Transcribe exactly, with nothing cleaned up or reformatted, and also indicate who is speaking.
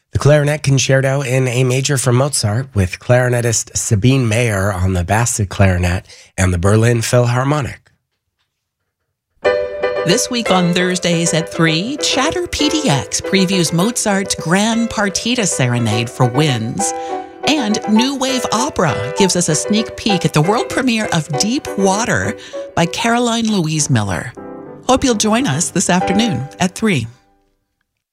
Speaker 1: The clarinet concerto in A major from Mozart with clarinetist Sabine Mayer on the bass clarinet and the Berlin Philharmonic.
Speaker 2: This week on Thursdays at three, Chatter P D X previews Mozart's Grand Partita Serenade for winds. And New Wave Opera gives us a sneak peek at the world premiere of Deep Water by Caroline Louise Miller. Hope you'll join us this afternoon at three.